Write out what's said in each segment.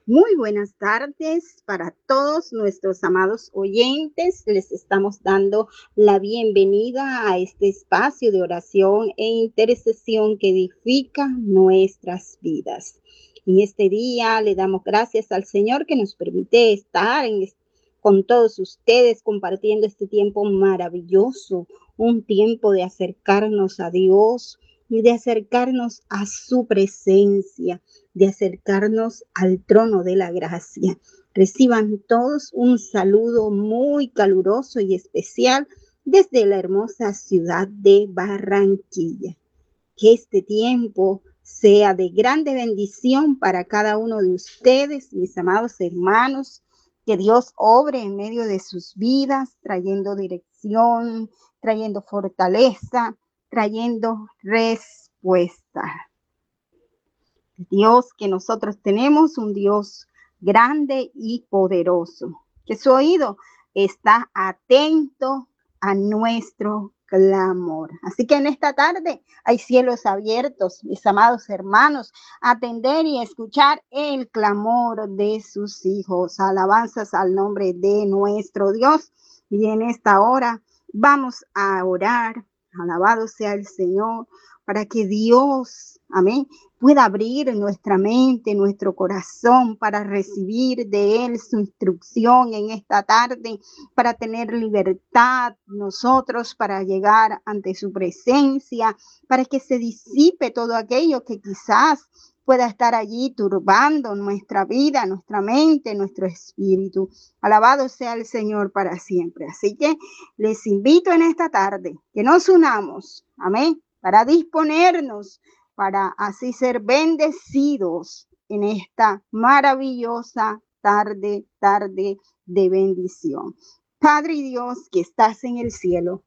Muy buenas tardes para todos nuestros amados oyentes. Les estamos dando la bienvenida a este espacio de oración e intercesión que edifica nuestras vidas. En este día le damos gracias al Señor que nos permite estar con todos ustedes compartiendo este tiempo maravilloso, un tiempo de acercarnos a Dios y de acercarnos a su presencia, de acercarnos al trono de la gracia. Reciban todos un saludo muy caluroso y especial desde la hermosa ciudad de Barranquilla. Que este tiempo sea de grande bendición para cada uno de ustedes, mis amados hermanos. Que Dios obre en medio de sus vidas, trayendo dirección, trayendo fortaleza, trayendo respuesta. Dios que nosotros tenemos, un Dios grande y poderoso, que su oído está atento a nuestro clamor. Así que en esta tarde hay cielos abiertos, mis amados hermanos, a atender y escuchar el clamor de sus hijos. Alabanzas al nombre de nuestro Dios. Y en esta hora vamos a orar. Alabado sea el Señor, para que Dios, amén, pueda abrir nuestra mente, nuestro corazón para recibir de Él su instrucción en esta tarde, para tener libertad nosotros, para llegar ante su presencia, para que se disipe todo aquello que quizás pueda estar allí turbando nuestra vida, nuestra mente, nuestro espíritu. Alabado sea el Señor para siempre. Así que les invito en esta tarde que nos unamos, amén, para disponernos, para así ser bendecidos en esta maravillosa tarde de bendición. Padre Dios que estás en el cielo,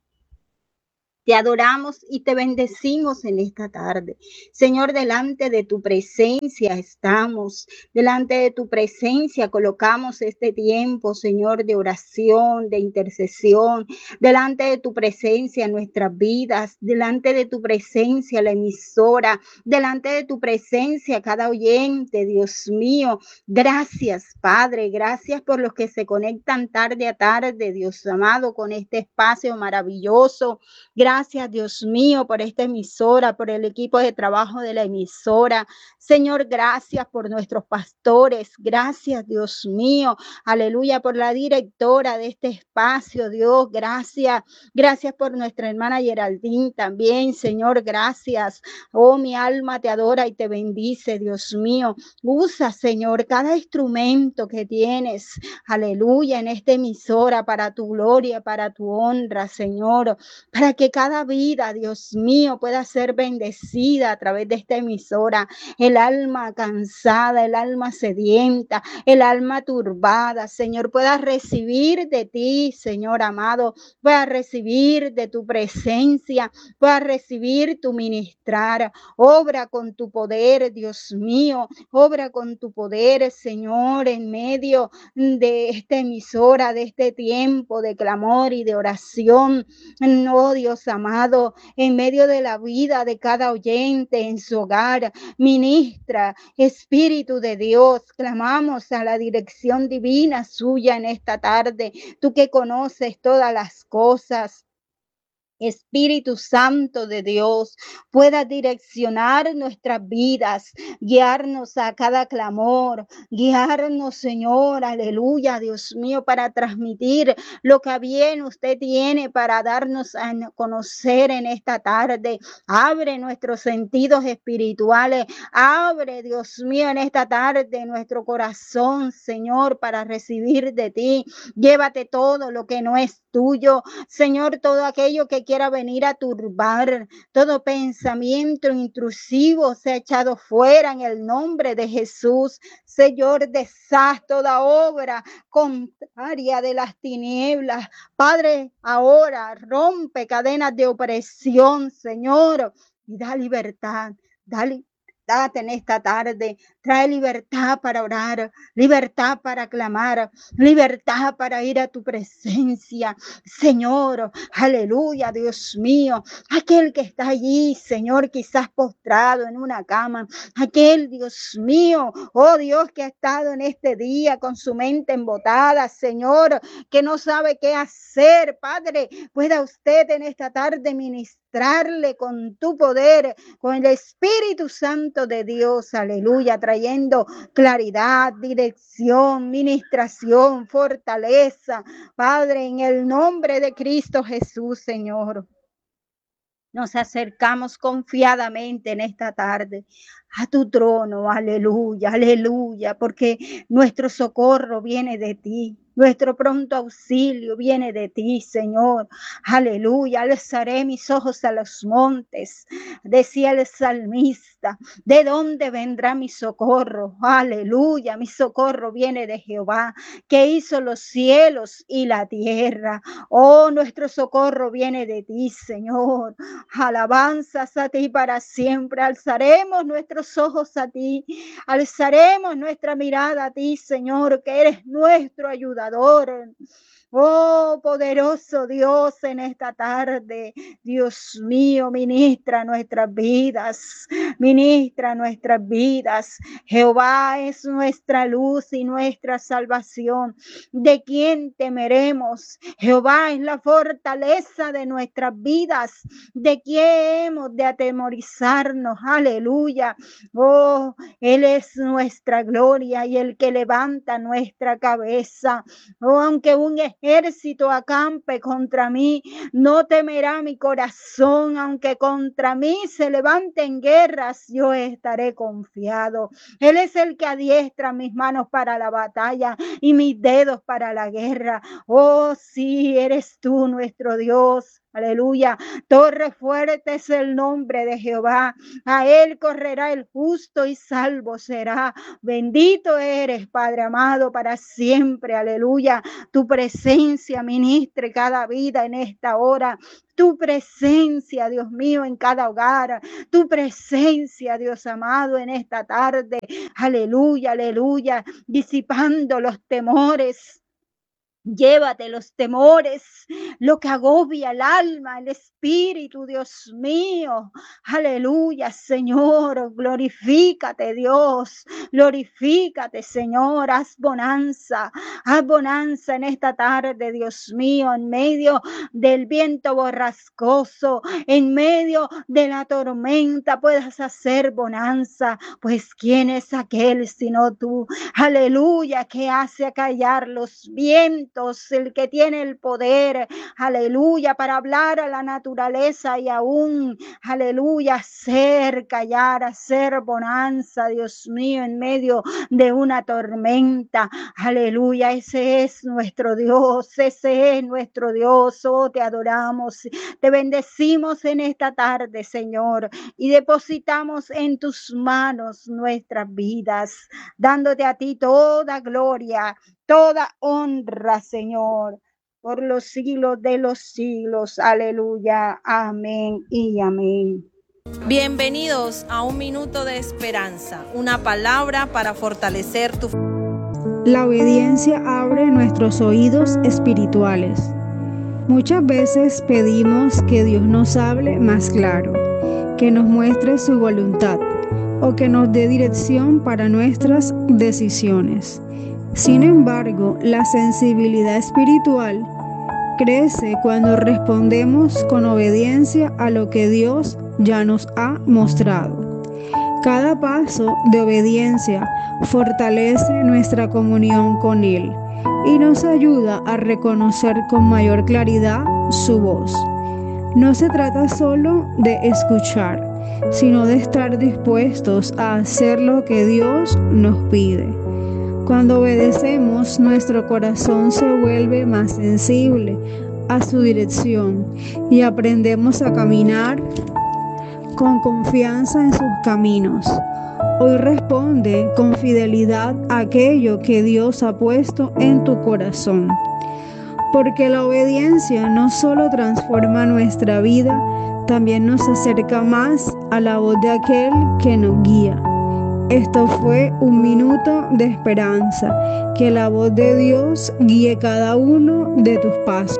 te adoramos y te bendecimos en esta tarde. Señor, delante de tu presencia estamos, delante de tu presencia colocamos este tiempo, Señor, de oración, de intercesión, delante de tu presencia nuestras vidas, delante de tu presencia la emisora, delante de tu presencia cada oyente, Dios mío. Gracias, Padre, gracias por los que se conectan tarde a tarde, Dios amado, con este espacio maravilloso. Gracias, Dios mío, por esta emisora, por el equipo de trabajo de la emisora. Señor, gracias por nuestros pastores. Gracias, Dios mío. Aleluya, por la directora de este espacio, Dios. Gracias. Gracias por nuestra hermana Geraldine también, Señor. Gracias. Oh, mi alma te adora y te bendice, Dios mío. Usa, Señor, cada instrumento que tienes. Aleluya, en esta emisora para tu gloria, para tu honra, Señor, para que cada vida, Dios mío, pueda ser bendecida a través de esta emisora. El alma cansada, el alma sedienta, el alma turbada, Señor, pueda recibir de ti, Señor amado, pueda recibir de tu presencia, pueda recibir tu ministrar. Obra con tu poder, Dios mío, obra con tu poder, Señor, en medio de esta emisora, de este tiempo de clamor y de oración. No, Dios amado, en medio de la vida de cada oyente en su hogar, ministra, Espíritu de Dios, clamamos a la dirección divina suya en esta tarde, tú que conoces todas las cosas. Espíritu Santo de Dios, pueda direccionar nuestras vidas, guiarnos a cada clamor, guiarnos, Señor, aleluya, Dios mío, para transmitir lo que bien usted tiene para darnos a conocer en esta tarde. Abre nuestros sentidos espirituales, abre, Dios mío, en esta tarde nuestro corazón, Señor, para recibir de ti. Llévate todo lo que no es tuyo, Señor, todo aquello que quiera venir a turbar, todo pensamiento intrusivo sea echado fuera en el nombre de Jesús. Señor, deshaz toda obra contraria de las tinieblas. Padre, ahora rompe cadenas de opresión, Señor, y da libertad, da libertad. libertad en esta tarde. Trae libertad para orar, libertad para clamar, libertad para ir a tu presencia, Señor. Aleluya, Dios mío. Aquel que está allí, Señor, quizás postrado en una cama. Aquel, Dios mío, oh Dios, que ha estado en este día con su mente embotada, Señor, que no sabe qué hacer, Padre. Pueda usted en esta tarde ministrarle con tu poder, con el Espíritu Santo de Dios, aleluya, trayendo claridad, dirección, ministración, fortaleza, Padre, en el nombre de Cristo Jesús, Señor. Nos acercamos confiadamente en esta tarde a tu trono, aleluya, aleluya, porque nuestro socorro viene de ti. Nuestro pronto auxilio viene de ti, Señor. Aleluya. Alzaré mis ojos a los montes. Decía el salmista, ¿de dónde vendrá mi socorro? Aleluya. Mi socorro viene de Jehová, que hizo los cielos y la tierra. Oh, nuestro socorro viene de ti, Señor. Alabanzas a ti para siempre. Alzaremos nuestros ojos a ti. Alzaremos nuestra mirada a ti, Señor, que eres nuestro ayudador. Oh, poderoso Dios, en esta tarde, Dios mío, ministra nuestras vidas, ministra nuestras vidas. Jehová es nuestra luz y nuestra salvación. ¿De quién temeremos? Jehová es la fortaleza de nuestras vidas. ¿De quién hemos de atemorizarnos? Aleluya. Oh, Él es nuestra gloria y el que levanta nuestra cabeza. Oh, aunque un ejército acampe contra mí, no temerá mi corazón. Aunque contra mí se levanten guerras, yo estaré confiado. Él es el que adiestra mis manos para la batalla y mis dedos para la guerra. Oh, sí, eres tú nuestro Dios. Aleluya. Torre fuerte es el nombre de Jehová. A él correrá el justo y salvo será. Bendito eres, Padre amado, para siempre. Aleluya. Tu presencia ministre cada vida en esta hora. Tu presencia, Dios mío, en cada hogar. Tu presencia, Dios amado, en esta tarde. Aleluya, aleluya. Disipando los temores. Llévate los temores, lo que agobia el alma, el espíritu, Dios mío. Aleluya, Señor. Glorifícate, Dios. Glorifícate, Señor. Haz bonanza en esta tarde, Dios mío, en medio del viento borrascoso, en medio de la tormenta, puedas hacer bonanza. Pues ¿quién es aquel sino tú? Aleluya, que hace acallar los vientos. El que tiene el poder, aleluya, para hablar a la naturaleza y aún, aleluya, hacer callar, hacer bonanza, Dios mío, en medio de una tormenta, aleluya. Ese es nuestro Dios, ese es nuestro Dios. Oh, te adoramos, te bendecimos en esta tarde, Señor, y depositamos en tus manos nuestras vidas, dándote a ti toda gloria, toda honra, Señor, por los siglos de los siglos. Aleluya. Amén y amén. Bienvenidos a Un Minuto de Esperanza, una palabra para fortalecer tu fe. La obediencia abre nuestros oídos espirituales. Muchas veces pedimos que Dios nos hable más claro, que nos muestre su voluntad o que nos dé dirección para nuestras decisiones. Sin embargo, la sensibilidad espiritual crece cuando respondemos con obediencia a lo que Dios ya nos ha mostrado. Cada paso de obediencia fortalece nuestra comunión con Él y nos ayuda a reconocer con mayor claridad su voz. No se trata solo de escuchar, sino de estar dispuestos a hacer lo que Dios nos pide. Cuando obedecemos, nuestro corazón se vuelve más sensible a su dirección y aprendemos a caminar con confianza en sus caminos. Hoy responde con fidelidad a aquello que Dios ha puesto en tu corazón. Porque la obediencia no solo transforma nuestra vida, también nos acerca más a la voz de aquel que nos guía. Esto fue un minuto de esperanza. Que la voz de Dios guíe cada uno de tus pasos.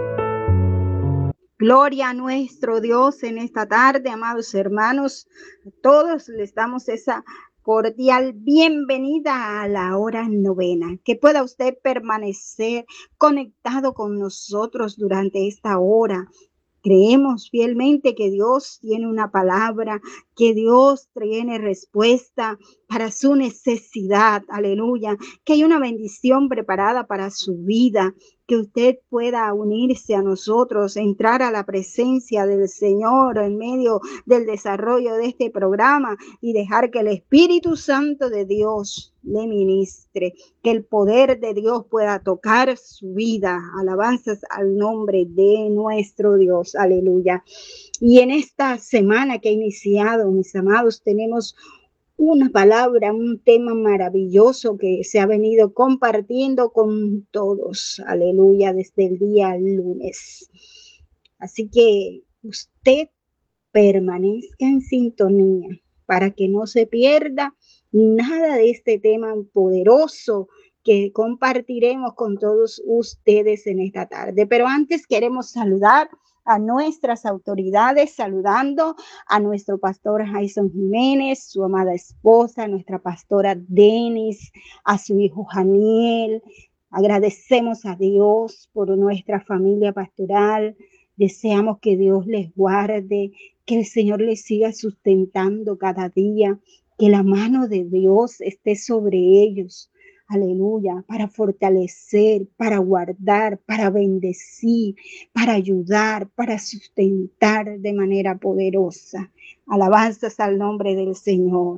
Gloria a nuestro Dios en esta tarde, amados hermanos. A todos les damos esa cordial bienvenida a la hora novena. Que pueda usted permanecer conectado con nosotros durante esta hora. Creemos fielmente que Dios tiene una palabra, que Dios tiene respuesta para su necesidad. Aleluya. Que hay una bendición preparada para su vida. Que usted pueda unirse a nosotros, entrar a la presencia del Señor en medio del desarrollo de este programa y dejar que el Espíritu Santo de Dios le ministre, que el poder de Dios pueda tocar su vida. Alabanzas al nombre de nuestro Dios. Aleluya. Y en esta semana que ha iniciado, mis amados, tenemos una palabra, un tema maravilloso que se ha venido compartiendo con todos, aleluya, desde el día lunes. Así que usted permanezca en sintonía para que no se pierda nada de este tema poderoso que compartiremos con todos ustedes en esta tarde. Pero antes queremos saludar a nuestras autoridades, saludando a nuestro pastor Jason Jiménez, su amada esposa, nuestra pastora Denis, a su hijo Janiel. Agradecemos a Dios por nuestra familia pastoral. Deseamos que Dios les guarde, que el Señor les siga sustentando cada día, que la mano de Dios esté sobre ellos. Aleluya, para fortalecer, para guardar, para bendecir, para ayudar, para sustentar de manera poderosa. Alabanzas al nombre del Señor.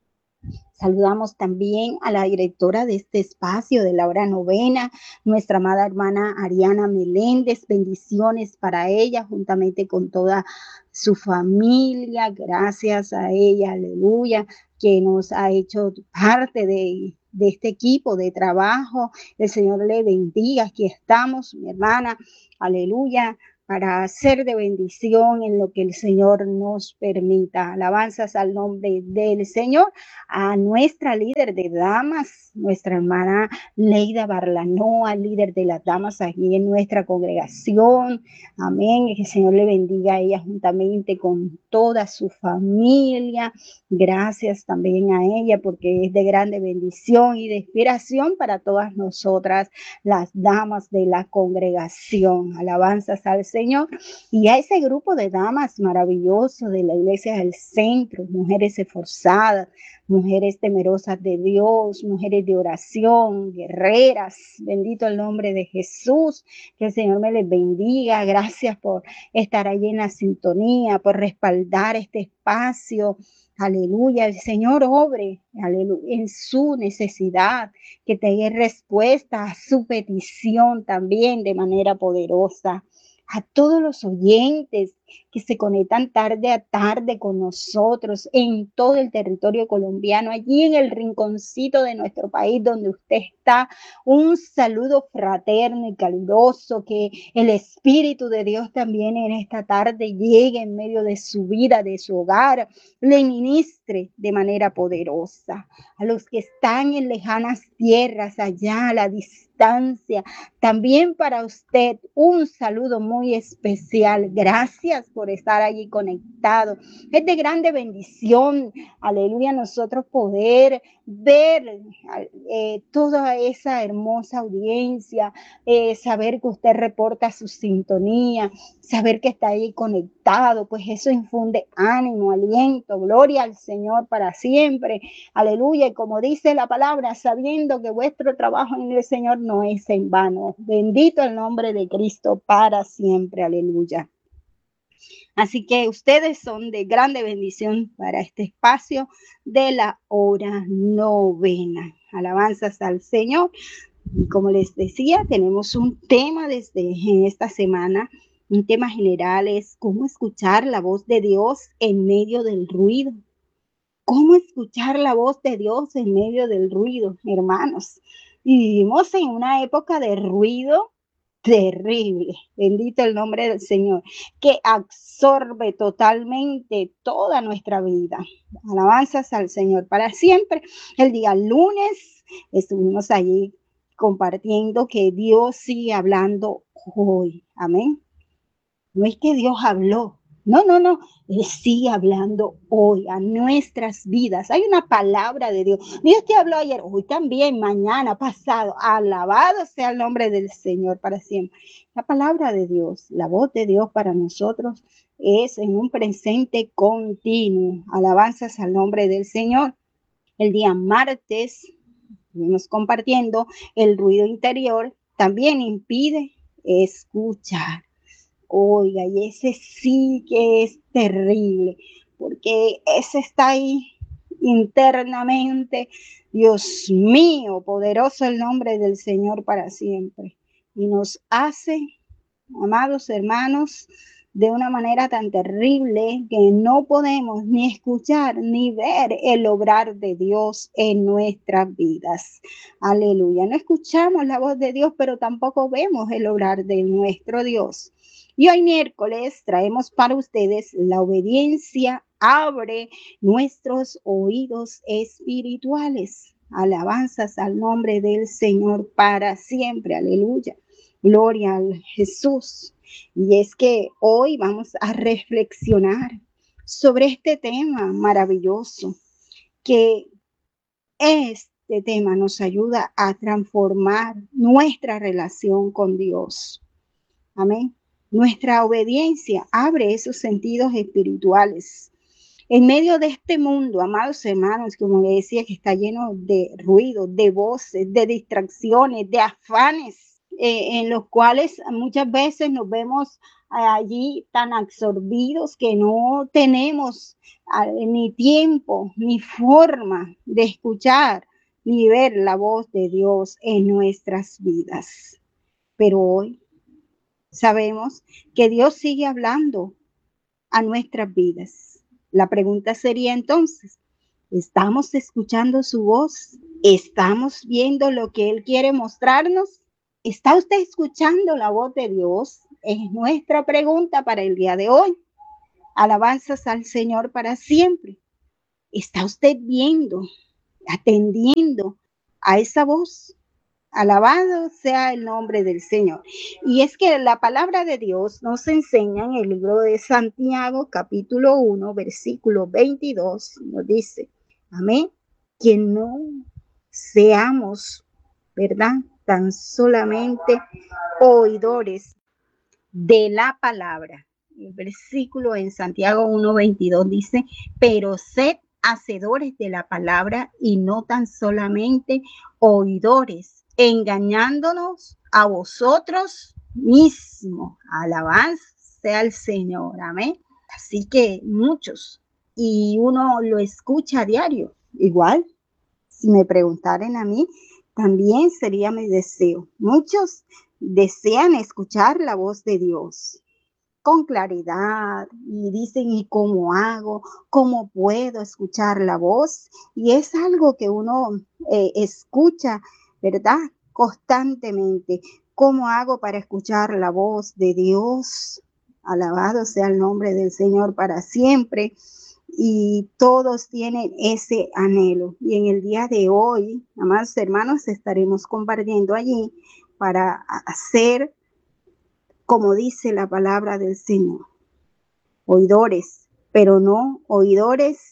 Saludamos también a la directora de este espacio de la hora novena, nuestra amada hermana Ariana Meléndez. Bendiciones para ella, juntamente con toda su familia. Gracias a ella, aleluya, que nos ha hecho parte de este equipo de trabajo. El Señor le bendiga. Aquí estamos, mi hermana, aleluya, para ser de bendición en lo que el Señor nos permita. Alabanzas al nombre del Señor. A nuestra líder de damas, nuestra hermana Leida Barlanoa, líder de las damas aquí en nuestra congregación. Amén. Que el Señor le bendiga a ella juntamente con toda su familia. Gracias también a ella porque es de grande bendición y de inspiración para todas nosotras, las damas de la congregación. Alabanzas al Señor. Y a ese grupo de damas maravilloso de la iglesia del centro, mujeres esforzadas, mujeres temerosas de Dios, mujeres de oración, guerreras, bendito el nombre de Jesús, que el Señor me les bendiga. Gracias por estar allí en la sintonía, por respaldar este espacio. Aleluya, el Señor obre, aleluya, en su necesidad, que te dé respuesta a su petición también de manera poderosa. A todos los oyentes que se conectan tarde a tarde con nosotros en todo el territorio colombiano, allí en el rinconcito de nuestro país donde usted está, un saludo fraterno y caluroso, que el Espíritu de Dios también en esta tarde llegue en medio de su vida, de su hogar, le ministre de manera poderosa. A los que están en lejanas tierras, allá a la distancia, también para usted un saludo muy especial. Gracias por estar allí conectado. Es de grande bendición, aleluya, nosotros poder ver toda esa hermosa audiencia, saber que usted reporta su sintonía, saber que está ahí conectado, pues eso infunde ánimo, aliento, gloria al Señor para siempre. Aleluya, y como dice la palabra, sabiendo que vuestro trabajo en el Señor no es en vano. Bendito el nombre de Cristo para siempre. Aleluya. Así que ustedes son de grande bendición para este espacio de la hora novena. Alabanzas al Señor. Y como les decía, tenemos un tema desde esta semana. Un tema general es cómo escuchar la voz de Dios en medio del ruido. ¿Cómo escuchar la voz de Dios en medio del ruido, hermanos? Y vivimos en una época de ruido terrible, bendito el nombre del Señor, que absorbe totalmente toda nuestra vida. Alabanzas al Señor para siempre. El día lunes estuvimos allí compartiendo que Dios sigue hablando hoy. Amén. No es que Dios habló. No. Él sigue hablando hoy a nuestras vidas. Hay una palabra de Dios. Dios te habló ayer, hoy también, mañana, pasado. Alabado sea el nombre del Señor para siempre. La palabra de Dios, la voz de Dios para nosotros es en un presente continuo. Alabanzas al nombre del Señor. El día martes estuvimos compartiendo el ruido interior. También impide escuchar. Oiga, y ese sí que es terrible, porque ese está ahí internamente. Dios mío, poderoso el nombre del Señor para siempre. Y nos hace, amados hermanos, de una manera tan terrible que no podemos ni escuchar ni ver el obrar de Dios en nuestras vidas. Aleluya. No escuchamos la voz de Dios, pero tampoco vemos el obrar de nuestro Dios. Y hoy miércoles traemos para ustedes la obediencia abre nuestros oídos espirituales. Alabanzas al nombre del Señor para siempre. Aleluya. Gloria a Jesús. Y es que hoy vamos a reflexionar sobre este tema maravilloso, que este tema nos ayuda a transformar nuestra relación con Dios. Amén. Nuestra obediencia abre esos sentidos espirituales. En medio de este mundo, amados hermanos, como les decía, que está lleno de ruido, de voces, de distracciones, de afanes, en los cuales muchas veces nos vemos allí tan absorbidos que no tenemos ni tiempo ni forma de escuchar ni ver la voz de Dios en nuestras vidas. Pero hoy sabemos que Dios sigue hablando a nuestras vidas. La pregunta sería entonces, ¿estamos escuchando su voz? ¿Estamos viendo lo que Él quiere mostrarnos? ¿Está usted escuchando la voz de Dios? Es nuestra pregunta para el día de hoy. Alabanzas al Señor para siempre. ¿Está usted viendo, atendiendo a esa voz? Alabado sea el nombre del Señor. Y es que la palabra de Dios nos enseña en el libro de Santiago, capítulo 1, versículo 22, nos dice, amén, que no seamos, ¿verdad?, tan solamente oidores de la palabra. El versículo en Santiago 1:22 dice, pero sed hacedores de la palabra y no tan solamente oidores, engañándonos a vosotros mismos. Alabanza sea el Señor, amén. Así que muchos, y uno lo escucha a diario. Igual, si me preguntaran a mí, también sería mi deseo. Muchos desean escuchar la voz de Dios con claridad y dicen, ¿y cómo hago? ¿Cómo puedo escuchar la voz? Y es algo que uno escucha, ¿verdad?, constantemente. ¿Cómo hago para escuchar la voz de Dios? Alabado sea el nombre del Señor para siempre. Y todos tienen ese anhelo. Y en el día de hoy, amados hermanos, estaremos compartiendo allí para hacer, como dice la palabra del Señor, oidores, pero no oidores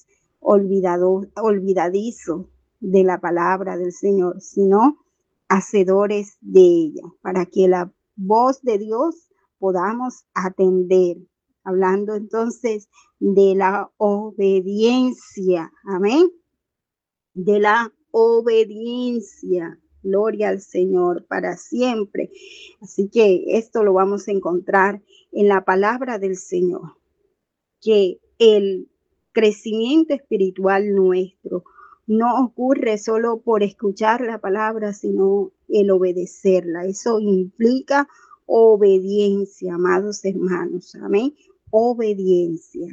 olvidadizos de la palabra del Señor, sino hacedores de ella, para que la voz de Dios podamos atender. Hablando entonces de la obediencia, amén, de la obediencia. Gloria al Señor para siempre. Así que esto lo vamos a encontrar en la palabra del Señor, que el crecimiento espiritual nuestro no ocurre solo por escuchar la palabra, sino el obedecerla. Eso implica obediencia, amados hermanos. Amén. Obediencia.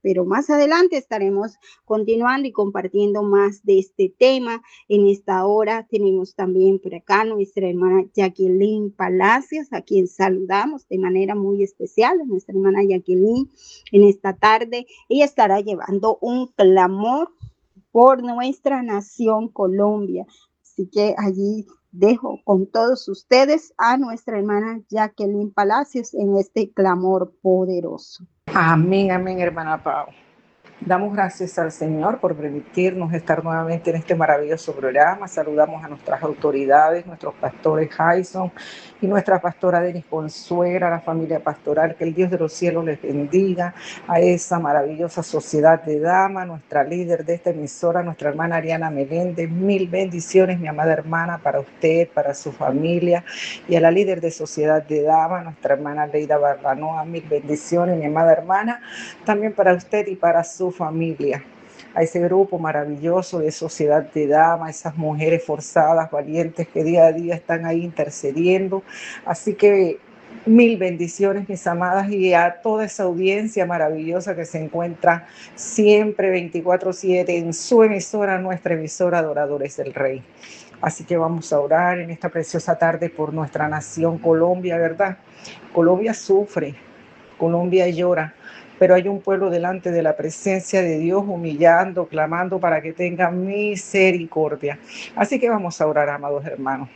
pero más adelante estaremos continuando y compartiendo más de este tema. En esta hora tenemos también por acá nuestra hermana Jacqueline Palacios, a quien saludamos de manera muy especial, a nuestra hermana Jacqueline en esta tarde. Ella estará llevando un clamor por nuestra nación Colombia. Así que allí dejo con todos ustedes a nuestra hermana Jacqueline Palacios en este clamor poderoso. Amén, amén, hermana Pau. Damos gracias al Señor por permitirnos estar nuevamente en este maravilloso programa. Saludamos a nuestras autoridades, nuestros pastores Jason y nuestra pastora Denis Consuegra, a la familia pastoral. Que el Dios de los cielos les bendiga, a esa maravillosa sociedad de damas, nuestra líder de esta emisora, nuestra hermana Ariana Meléndez. Mil bendiciones, mi amada hermana, para usted, para su familia, y a la líder de sociedad de damas, nuestra hermana Leida Barbanoa. Mil bendiciones, mi amada hermana, también para usted y para su familia, a ese grupo maravilloso de sociedad de damas, esas mujeres forzadas, valientes, que día a día están ahí intercediendo. Así que mil bendiciones, mis amadas, y a toda esa audiencia maravillosa que se encuentra siempre 24/7 en su emisora, nuestra emisora Adoradores del Rey. Así que vamos a orar en esta preciosa tarde por nuestra nación Colombia, ¿verdad? Colombia sufre, Colombia llora, pero hay un pueblo delante de la presencia de Dios, humillando, clamando para que tenga misericordia. Así que vamos a orar, amados hermanos.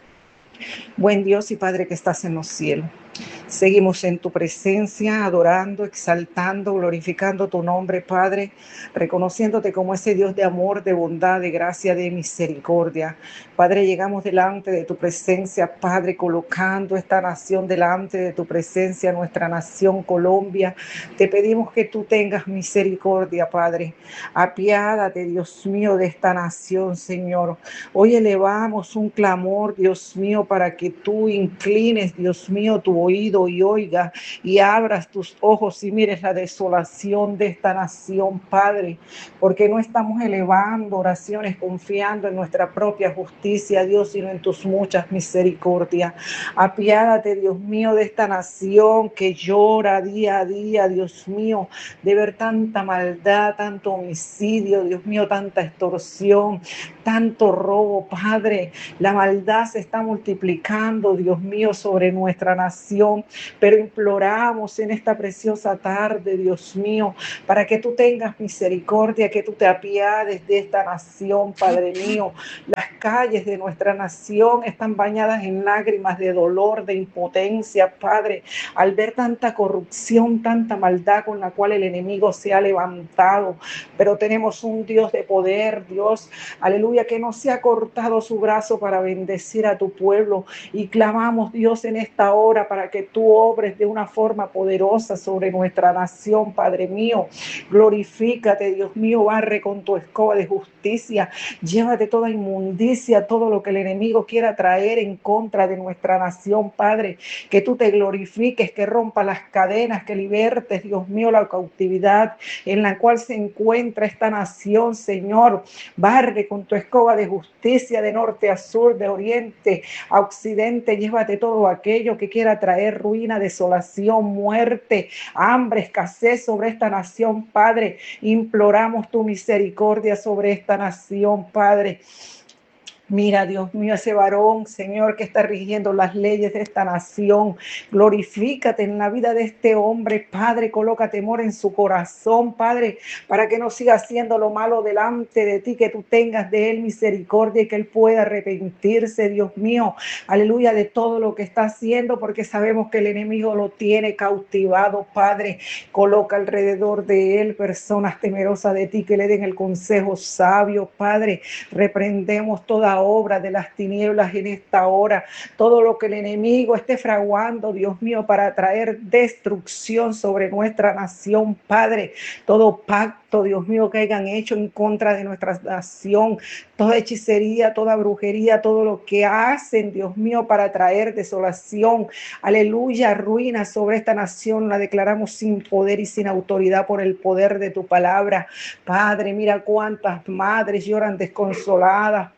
Buen Dios y Padre que estás en los cielos, seguimos en tu presencia, adorando, exaltando, glorificando tu nombre, Padre, reconociéndote como ese Dios de amor, de bondad, de gracia, de misericordia. Padre, llegamos delante de tu presencia, Padre, colocando esta nación delante de tu presencia, nuestra nación Colombia. Te pedimos que tú tengas misericordia, Padre. Apiádate, Dios mío, de esta nación, Señor. Hoy elevamos un clamor, Dios mío, para que tú inclines, Dios mío, tu oído y oiga y abras tus ojos y mires la desolación de esta nación, Padre, porque no estamos elevando oraciones confiando en nuestra propia justicia, Dios, sino en tus muchas misericordias. Apiádate, Dios mío, de esta nación que llora día a día, Dios mío, de ver tanta maldad, tanto homicidio, Dios mío, tanta extorsión, tanto robo, Padre. La maldad se está multiplicando, Dios mío, sobre nuestra nación, pero imploramos en esta preciosa tarde, Dios mío, para que tú tengas misericordia, que tú te apiades de esta nación, Padre mío. Las calles de nuestra nación están bañadas en lágrimas de dolor, de impotencia, Padre, al ver tanta corrupción, tanta maldad con la cual el enemigo se ha levantado. Pero tenemos un Dios de poder, Dios, aleluya, que no se ha cortado su brazo para bendecir a tu pueblo, y clamamos, Dios, en esta hora para que tú obres de una forma poderosa sobre nuestra nación, Padre mío. Glorifícate, Dios mío, barre con tu escoba de justicia, llévate toda inmundicia, todo lo que el enemigo quiera traer en contra de nuestra nación, Padre, que tú te glorifiques, que rompa las cadenas, que libertes, Dios mío, la cautividad en la cual se encuentra esta nación, Señor. Barre con tu escoba de justicia de norte a sur, de oriente a occidente, llévate todo aquello que quiera traer ruina, desolación, muerte, hambre, escasez sobre esta nación, Padre. Imploramos tu misericordia sobre esta nación, Padre. Mira, Dios mío, ese varón, Señor, que está rigiendo las leyes de esta nación. Glorifícate en la vida de este hombre, Padre. Coloca temor en su corazón, Padre, para que no siga haciendo lo malo delante de ti, que tú tengas de él misericordia y que él pueda arrepentirse, Dios mío. Aleluya, de todo lo que está haciendo, porque sabemos que el enemigo lo tiene cautivado, Padre. Coloca alrededor de él personas temerosas de ti que le den el consejo sabio, Padre. Reprendemos toda obra de las tinieblas en esta hora, todo lo que el enemigo esté fraguando, Dios mío, para traer destrucción sobre nuestra nación, Padre. Todo pacto, Dios mío, que hayan hecho en contra de nuestra nación, toda hechicería, toda brujería, todo lo que hacen, Dios mío, para traer desolación, aleluya, ruina sobre esta nación, la declaramos sin poder y sin autoridad por el poder de tu palabra, Padre. Mira cuántas madres lloran desconsoladas, Padre,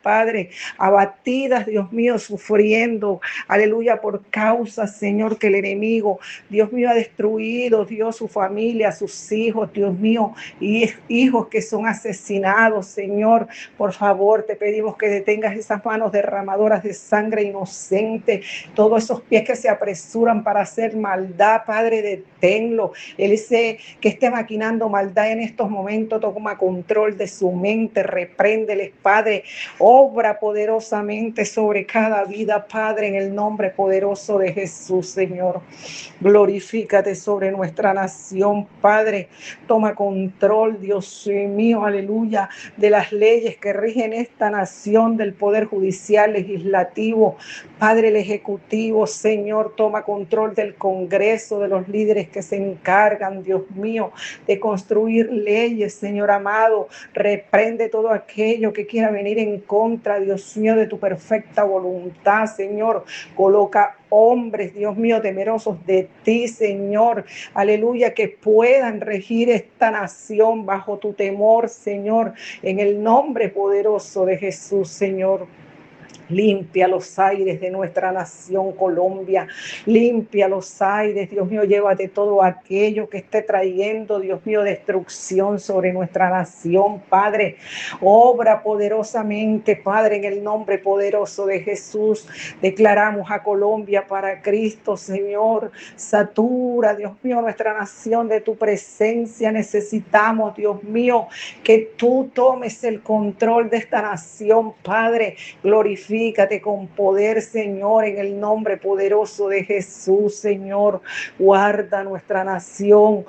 abatidas, Dios mío, sufriendo, aleluya, por causa, Señor, que el enemigo, Dios mío, ha destruido, Dios, su familia, sus hijos, Dios mío, y hijos que son asesinados, Señor. Por favor, te pedimos que detengas esas manos derramadoras de sangre inocente, todos esos pies que se apresuran para hacer maldad, Padre, deténlo. Él dice que esté maquinando maldad en estos momentos, toma control de su mente, repréndeles, Padre, obra poderosamente sobre cada vida, Padre, en el nombre poderoso de Jesús, Señor. Glorifícate sobre nuestra nación, Padre, toma control, Dios mío, aleluya, de las leyes que rigen esta nación, del poder judicial, legislativo, Padre, el ejecutivo, Señor, toma control del Congreso, de los líderes que se encargan, Dios mío, de construir leyes, Señor amado. Reprende todo aquello que quiera venir en contra, Dios mío, de tu perfecta voluntad, Señor. Coloca hombres, Dios mío, temerosos de ti, Señor, aleluya, que puedan regir esta nación bajo tu temor, Señor, en el nombre poderoso de Jesús, Señor. Limpia los aires de nuestra nación Colombia, limpia los aires, Dios mío, llévate todo aquello que esté trayendo, Dios mío, destrucción sobre nuestra nación, Padre. Obra poderosamente, Padre, en el nombre poderoso de Jesús. Declaramos a Colombia para Cristo, Señor. Satura, Dios mío, nuestra nación de tu presencia. Necesitamos, Dios mío, que tú tomes el control de esta nación, Padre. Glorifica. Con poder, Señor, en el nombre poderoso de Jesús, Señor. Guarda nuestra nación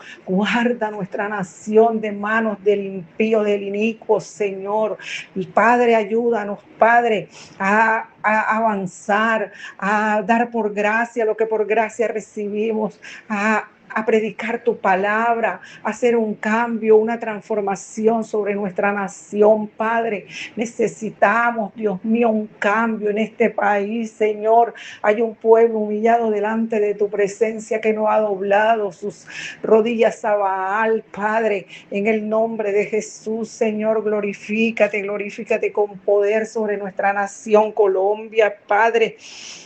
de manos del impío, del inicuo, Señor. Y Padre, ayúdanos, Padre, a avanzar, a dar por gracia lo que por gracia recibimos, a predicar tu palabra, a hacer un cambio, una transformación sobre nuestra nación, Padre. Necesitamos, Dios mío, un cambio en este país, Señor. Hay un pueblo humillado delante de tu presencia que no ha doblado sus rodillas a Baal, Padre. En el nombre de Jesús, Señor, glorifícate con poder sobre nuestra nación Colombia, Padre.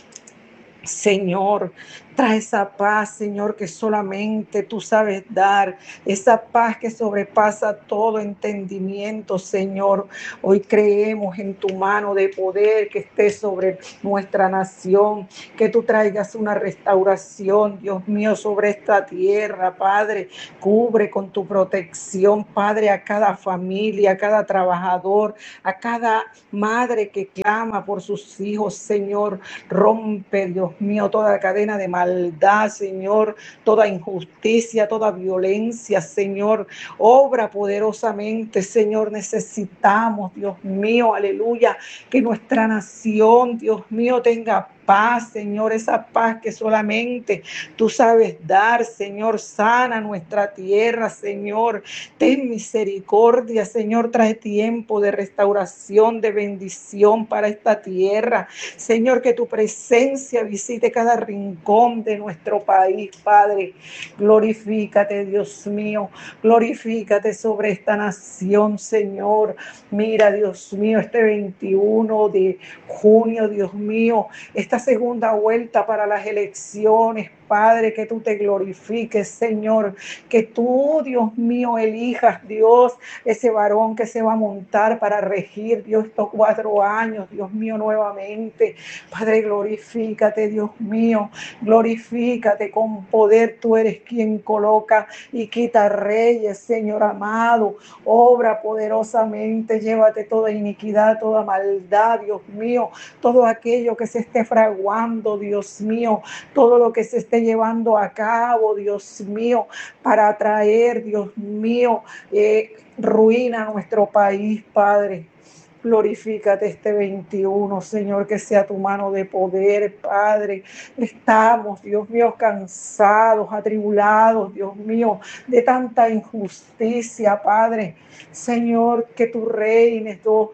Señor, trae esa paz, Señor, que solamente tú sabes dar, esa paz que sobrepasa todo entendimiento, Señor. Hoy creemos en tu mano de poder que esté sobre nuestra nación, que tú traigas una restauración, Dios mío, sobre esta tierra, Padre. Cubre con tu protección, Padre, a cada familia, a cada trabajador, a cada madre que clama por sus hijos, Señor. Rompe, Dios mío, toda cadena de maldad, Señor, toda injusticia, toda violencia, Señor. Obra poderosamente, Señor. Necesitamos, Dios mío, aleluya, que nuestra nación, Dios mío, tenga paz, Señor, esa paz que solamente tú sabes dar, Señor. Sana nuestra tierra, Señor. Ten misericordia, Señor. Trae tiempo de restauración, de bendición para esta tierra, Señor. Que tu presencia visite cada rincón de nuestro país, Padre. Glorifícate, Dios mío. Glorifícate sobre esta nación, Señor. Mira, Dios mío, este 21 de junio, Dios mío, esta segunda vuelta para las elecciones, Padre, que tú te glorifiques, Señor, que tú, Dios mío, elijas, Dios, ese varón que se va a montar para regir, Dios, estos 4 años, Dios mío, nuevamente. Padre, glorifícate, Dios mío, glorifícate con poder. Tú eres quien coloca y quita reyes, Señor amado. Obra poderosamente, llévate toda iniquidad, toda maldad, Dios mío, todo aquello que se esté fraguando, Dios mío, todo lo que se esté llevando a cabo, Dios mío, para traer, Dios mío, ruina a nuestro país, Padre. Glorifícate este 21, Señor, que sea tu mano de poder, Padre. Estamos, Dios mío, cansados, atribulados, Dios mío, de tanta injusticia, Padre. Señor, que tú reines,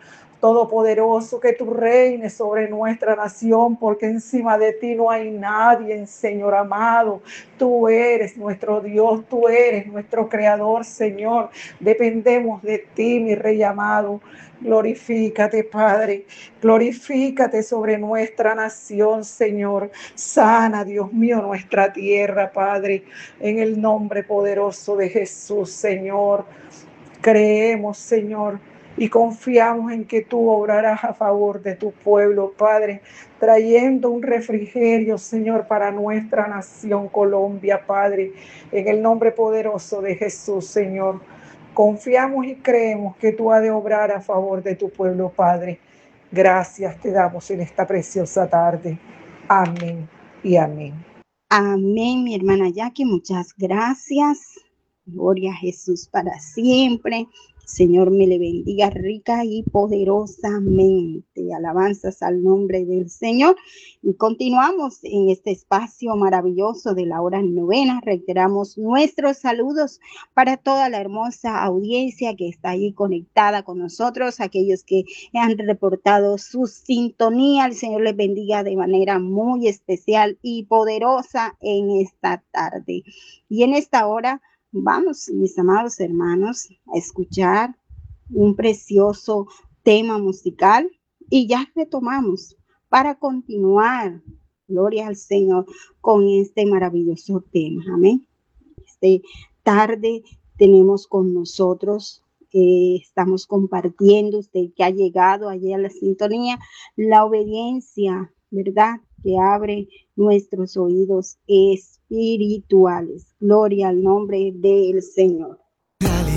Todopoderoso, que tú reines sobre nuestra nación, porque encima de ti no hay nadie, Señor amado. Tú eres nuestro Dios, tú eres nuestro Creador, Señor. Dependemos de ti, mi Rey amado. Glorifícate, Padre. Glorifícate sobre nuestra nación, Señor. Sana, Dios mío, nuestra tierra, Padre. En el nombre poderoso de Jesús, Señor. Creemos, Señor, y confiamos en que tú obrarás a favor de tu pueblo, Padre, trayendo un refrigerio, Señor, para nuestra nación Colombia, Padre, en el nombre poderoso de Jesús, Señor. Confiamos y creemos que tú has de obrar a favor de tu pueblo, Padre. Gracias te damos en esta preciosa tarde. Amén y amén. Amén, mi hermana Jackie, muchas gracias. Gloria a Jesús para siempre. Señor me le bendiga rica y poderosamente. Alabanzas al nombre del Señor. Y continuamos en este espacio maravilloso de la hora novena. Reiteramos nuestros saludos para toda la hermosa audiencia que está ahí conectada con nosotros, aquellos que han reportado su sintonía. El Señor les bendiga de manera muy especial y poderosa en esta tarde. Y en esta hora vamos, mis amados hermanos, a escuchar un precioso tema musical y ya retomamos para continuar, gloria al Señor, con este maravilloso tema. Amén. Esta tarde tenemos con nosotros, estamos compartiendo, usted que ha llegado allí a la sintonía, la obediencia, ¿verdad?, que abre nuestros oídos espirituales. Gloria al nombre del Señor.